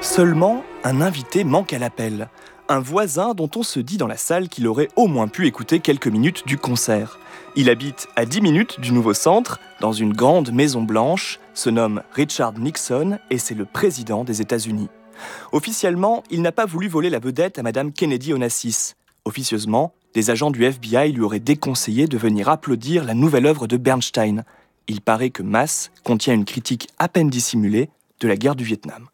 Seulement, un invité manque à l'appel. Un voisin dont on se dit dans la salle qu'il aurait au moins pu écouter quelques minutes du concert. Il habite à 10 minutes du nouveau centre, dans une grande maison blanche, se nomme Richard Nixon et c'est le président des États-Unis. Officiellement, il n'a pas voulu voler la vedette à Madame Kennedy Onassis. Officieusement, des agents du FBI lui auraient déconseillé de venir applaudir la nouvelle œuvre de Bernstein. Il paraît que Mass contient une critique à peine dissimulée de la guerre du Vietnam.